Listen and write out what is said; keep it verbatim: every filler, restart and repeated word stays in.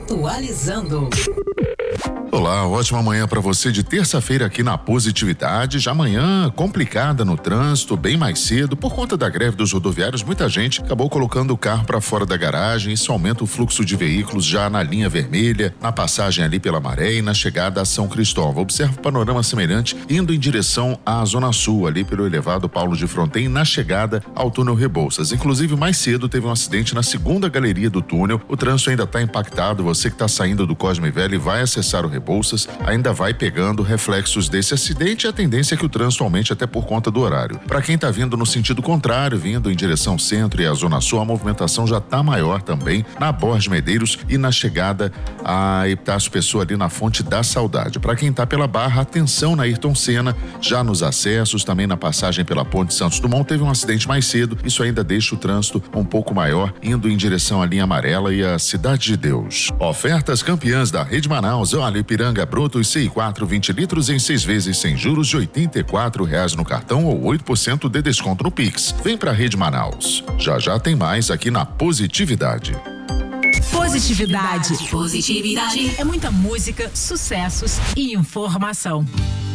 Atualizando. Olá, ótima manhã para você de terça-feira aqui na Positividade. Já manhã complicada no trânsito, bem mais cedo. Por conta da greve dos rodoviários, muita gente acabou colocando o carro para fora da garagem. Isso aumenta o fluxo de veículos já na linha vermelha, na passagem ali pela Maré e na chegada a São Cristóvão. Observe um panorama semelhante indo em direção à Zona Sul, ali pelo elevado Paulo de Fronten, na chegada ao túnel Rebouças. Inclusive, mais cedo teve um acidente na segunda galeria do túnel. O trânsito ainda está impactado. Você que está saindo do Cosme Velho e vai acessar o Rebouças, ainda vai pegando reflexos desse acidente e a tendência é que o trânsito aumente até por conta do horário. Para quem está vindo no sentido contrário, vindo em direção centro e à Zona Sul, a movimentação já está maior também na Borges Medeiros e na chegada a Epitácio Pessoa ali na Fonte da Saudade. Para quem está pela Barra, atenção na Ayrton Senna, já nos acessos, também na passagem pela Ponte Santos Dumont, teve um acidente mais cedo, isso ainda deixa o trânsito um pouco maior, indo em direção à linha amarela e à Cidade de Deus. Ofertas campeãs da Rede Manaus, olha, Ipiranga Bruto C I quatro vinte litros em seis vezes sem juros de oitenta e quatro reais no cartão ou oito por cento de desconto no Pix. Vem pra Rede Manaus. Já já tem mais aqui na Positividade. Positividade. Positividade. É muita música, sucessos e informação.